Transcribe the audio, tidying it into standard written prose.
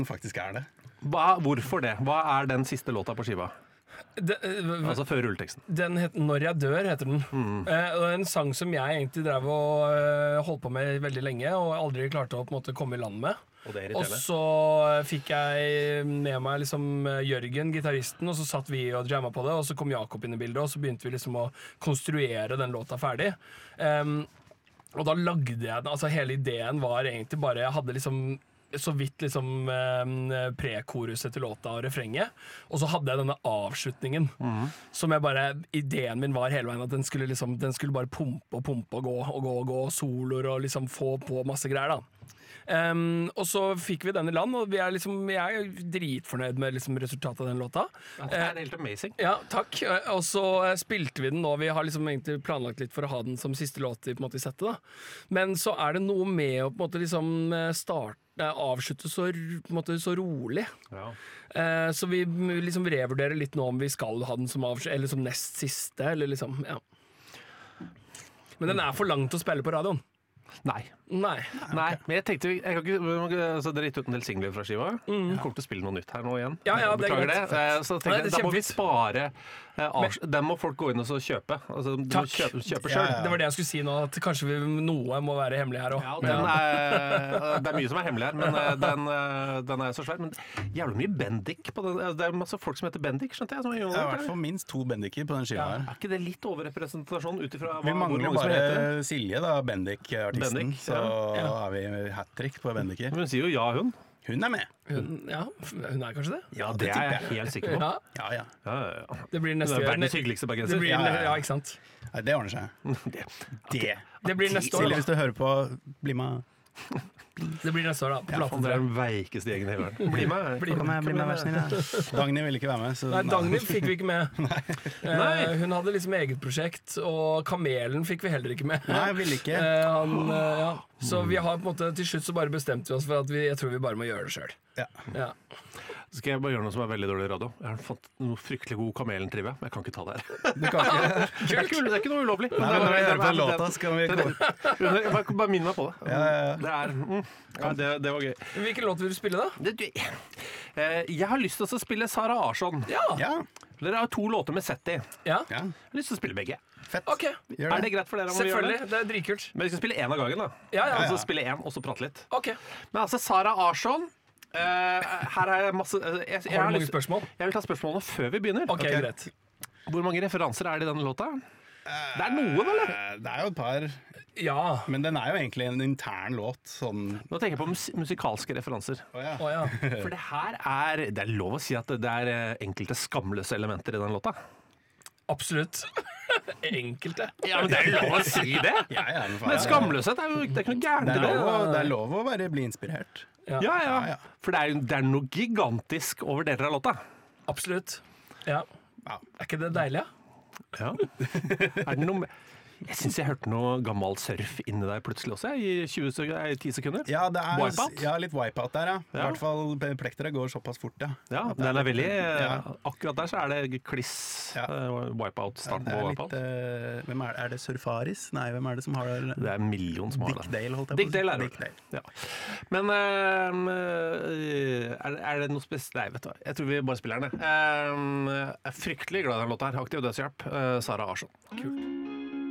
faktisk det. Hvorfor det? Hva den siste låta på skiva? Altså før rulleteksten. Den heter 'Når jeg dør', heter den. Og en sang som jeg egentlig drev og holdt på med veldig lenge, og aldri klarte å på en måte komme i land med. Og så fikk jeg med meg liksom Jørgen, gitaristen, og så satt vi og jamma på det, og så kom Jakob inn i bildet, og så begynte vi liksom å konstruere den låta ferdig. Og da lagde jeg den, altså hele ideen var egentlig bare, jeg hadde liksom så vidt liksom prekoruset til låta og refrenget, og så hadde jeg denne avslutningen som jeg bare, ideen min var hele veien at den skulle bare pumpe og gå soloer og liksom få på masse greier da. Og så fikk vi den i land, og jeg er dritfornøyd med liksom resultatet av den låta. Det helt amazing. Ja, takk. Og så spilte vi den nå. Vi har liksom egentlig planlagt litt for å ha den som siste låt i, på en måte, i settet da. Men så det noe med å på en måte liksom avslutte så, på en måte, så rolig. Ja. Så vi liksom revurderer litt nå om vi skal ha den som eller som nest siste, eller liksom, ja. Men den for lang til å spille på radioen. Nei. Okay. Men jeg tenkte så dere gitt ut en del singler fra skiva. Jeg kommer til å spille noe nytt her nå igjen. Ja, beklager det. Så tenkte jeg, da må vi spare den må folk gå inn og så kjøpe. Altså, kjøpe selv. Det var det jeg skulle si nå, at kanskje noe må være hemmelig her også. Ja, det mye som hemmelig her, men den så svær. Men jævlig mye Bendik på den. Det masse folk som heter Bendik, skjønte jeg. Det i hvert fall minst 2 Bendiker på den skiva her. Er ikke det litt overrepresentasjon ut ifra Vi mangler bare Silje da, Bendik-artisten. Så har vi hat-trick på Bendiker. Men hun sier jo ja, hun. Hun med. Hun kanskje det? Ja, det jeg helt sikker på. Ja. Det blir neste år. Det verdens hyggeligste bergenser. Ja, ikke sant? Nei, det ordner seg. Det blir neste år. Silje, hvis du hører på, bli med. Det blir neste år da, på platen. Det den veikeste gjengen i verden. Bli med, vær snill. Dagny ville ikke være med. Nei, Dagny fikk vi ikke med. Nei. Hun hadde liksom eget prosjekt, og Kamelen fikk vi heller ikke med. Nei, ville ikke. Så vi har på en måte, til slutt så bare bestemte vi oss for at jeg tror vi bare må gjøre det selv. Ja. Skal jeg bare gjøre noe som veldig dårlig radio? Jeg har fått noe fryktelig god Kamelen-trivia, men jeg kan ikke ta det her. Du kan ikke? Det ikke noe ulovlig. Nei, men når vi hører på låta, skal vi bare minne meg på det. Det var gøy. Hvilken låt vil du spille da? Jeg har lyst til å spille Sara Larsson. Ja. Dere har 2 låter med sett i. Ja. Jeg har lyst til å spille begge. Fett. Okay. Det greit for dere om vi gjør det? Selvfølgelig, det dritkult. Men vi skal spille 1 av gangen da. Altså spille 1, og så prate litt. Okay. Men altså, Sara Larsson, her jeg masse Har du mange spørsmål? Jeg vil ta spørsmålene før vi begynner. Ok, greit. Hvor mange referanser det i denne låta? Det noen, eller? Det jo et par. Ja. Men den jo egentlig en intern låt. Sånn. Nå tenker jeg på musikalske referanser. Ja. For det her det lov å si at det enkelte skamløse elementer i den låta. Absolutt. Enkelte. Ja, men det lov å si det. Men skamløshet jo ikke noe gærent. Det lov å bli inspirert. Ja. For det noe gigantisk over deler av låta. Absolutt. Ja. Ikke det deilig? Ja. Det noe Jeg synes jeg hørte noe gammel surf inni der plutselig også, i 10 sekunder. Ja, det Wipeout? Ja, litt wipeout der, I hvert fall plekteret går såpass fort, Ja, den veldig akkurat der så det kliss wipeout, start på wipeout. Hvem det Surfaris? Nei, hvem det som har det? Det en million som har det. Dick Dale, holdt jeg på. Dick Dale det. Ja. Men det noe spesielt? Nei, vet du hva. Jeg tror vi bare spiller den. Jeg fryktelig glad i den låta her. Aktiv dødshjelp. Sara Larsson. Kult.